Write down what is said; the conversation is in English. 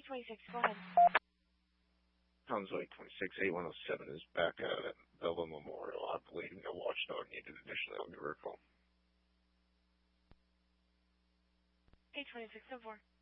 826, go ahead. Townsville 826-8107 is back out at Bella Memorial. I believe no watchdog needed additionally. I'll give her a call. 826-04.